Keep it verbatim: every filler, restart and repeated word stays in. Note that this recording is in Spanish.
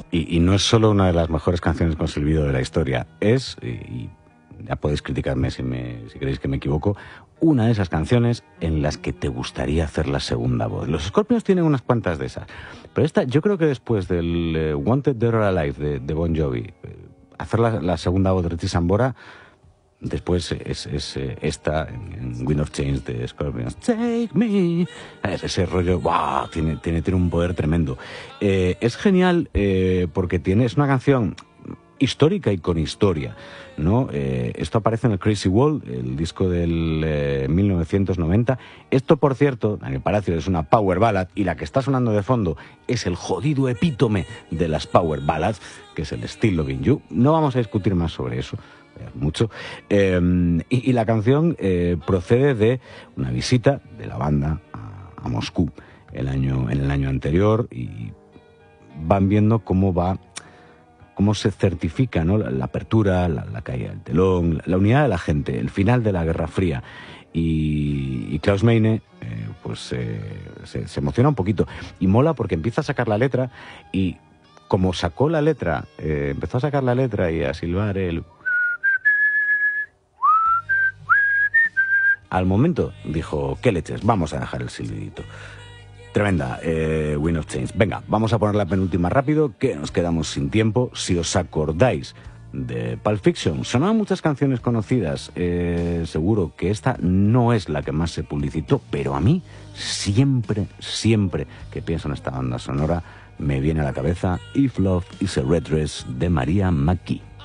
Y, y no es solo una de las mejores canciones con silbido de la historia, es, y, y ya podéis criticarme si, me, si creéis que me equivoco, una de esas canciones en las que te gustaría hacer la segunda voz. Los Scorpions tienen unas cuantas de esas, pero esta, yo creo que después del uh, Wanted Dead or Alive de, de Bon Jovi, eh, hacer la, la segunda voz de Richie Sambora, después es, es eh, esta en, en Wind of Change de Scorpions, Take Me, es ese rollo, wow, tiene, tiene, tiene un poder tremendo. Eh, es genial eh, porque tiene, es una canción histórica y con historia, ¿no? Eh, esto aparece en el Crazy World, el disco del eh, mil novecientos noventa. Esto, por cierto, Daniel Palacios, es una power ballad, y la que está sonando de fondo es el jodido epítome de las power ballads, que es el Still Loving You. No vamos a discutir más sobre eso, mucho. Eh, y, y la canción eh, procede de una visita de la banda a, a Moscú el año, en el año anterior, y van viendo cómo va cómo se certifica, ¿no?, la, la apertura, la, la caída del telón, la, la unidad de la gente, el final de la Guerra Fría. Y, y Klaus Meine eh, pues eh, se, se emociona un poquito, y mola porque empieza a sacar la letra, y como sacó la letra, eh, empezó a sacar la letra y a silbar el... Al momento dijo, ¿qué leches? Vamos a dejar el silbidito. Tremenda, eh, Wind of Change. Venga, vamos a poner la penúltima rápido, que nos quedamos sin tiempo. Si os acordáis de Pulp Fiction, sonaban muchas canciones conocidas. Eh, seguro que esta no es la que más se publicitó, pero a mí siempre, siempre que pienso en esta banda sonora, me viene a la cabeza If Love is a Red Dress de Maria McKee.